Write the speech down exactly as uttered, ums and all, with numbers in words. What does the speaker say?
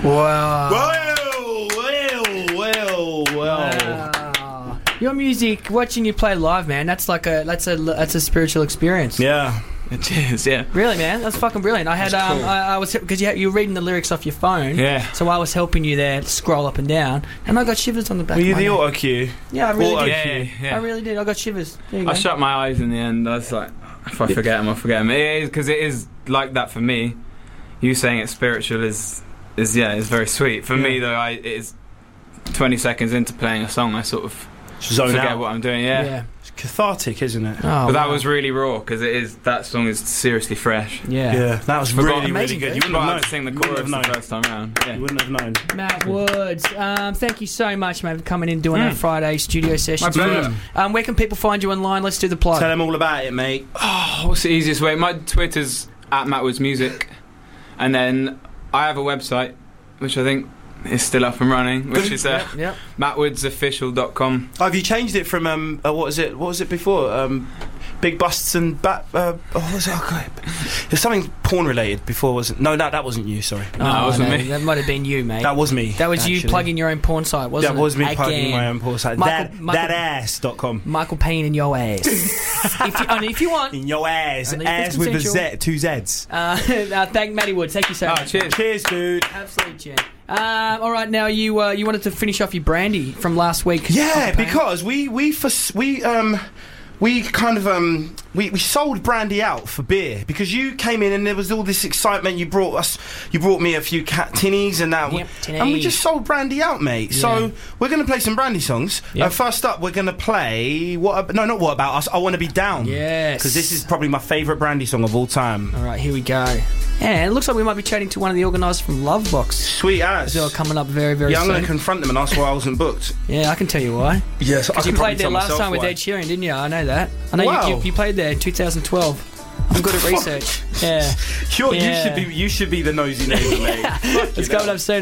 Wow. Well, well, well, well. Wow. Your music, watching you play live, man, that's like a that's a that's a spiritual experience. Yeah. It is, yeah. Really, man, that's fucking brilliant. I had That's um, cool. I, I was because you you were reading the lyrics off your phone. Yeah. So I was helping you there, scroll up and down, and I got shivers on the back. Were you of my the neck. auto cue? Yeah, I really auto did. Yeah, cue? yeah, yeah. I really did. I got shivers. There you I go. shut my eyes in the end. I was like, if I forget them, I'll forget them. It is, because it is like that for me. You saying it's spiritual is, is yeah, is very sweet. For Yeah. me, though, I, it is twenty seconds into playing a song, I sort of Zone forget out. what I'm doing, yeah. Yeah. It's cathartic, isn't it? Oh, But that wow. was really raw, because it is, that song is seriously fresh. Yeah. Yeah, that was Forgot- really, really Amazing, good. dude. You wouldn't But have I known. had to sing the You wouldn't chorus have the known. first time round. Yeah. You wouldn't have known. Matt Woods, um, thank you so much, mate, for coming in doing Mm. our Friday studio sessions. My pleasure. Um, where can people find you online? Let's do the plug. Tell them all about it, mate. Oh, what's the easiest way? My Twitter's at Matt Woods Music, and then I have a website, which I think is still up and running, which is uh, Yep, yep. matt woods official dot com. Oh, have you changed it from um? Uh, what was it? What was it before? Um, big busts and bat. Uh, oh, what was it? Okay. There's something porn related before, wasn't? No, no, that wasn't you. Sorry, No, it wasn't me. That might have been you, mate. that was me. That was you actually. plugging your own porn site, wasn't That it? was me Again. plugging my own porn site. Michael- that Michael- that ass dot com. Michael Payne in your ass. if, you, and if you want, In your ass, And if it's ass with a consensual- Z, two Z's. uh, uh, thank Matty Woods. Thank you so Oh, much. cheers. Cheers, dude. Absolute gem. Um, all right, now you uh, you wanted to finish off your brandy from last week. Yeah, Michael Payne. because we we for, we um we kind of um we, we sold brandy out for beer because you came in and there was all this excitement. You brought us, you brought me a few cat tinnies and that, Yep, and we tinnies. just sold brandy out, mate. Yeah. So we're gonna play some brandy songs. Yep. Uh, first up, we're gonna play what? Ab- no, not what about us. I want to be down. Yes. because this is probably my favourite brandy song of all time. All right, here we go. And it looks like we might be chatting to one of the organisers from Lovebox. Sweet ass. They're coming up very, very Yeah, I'm soon. gonna confront them and ask why I wasn't booked. Yeah, I can tell you why. Yes, I Because you can played probably there tell last myself time with why. Ed Sheeran, didn't you? I know that. I know Wow. you, you, you played there in two thousand twelve. I'm good at research. Yeah. You're, Yeah. You should be. You should be the nosy neighbour, mate. It's coming up soon.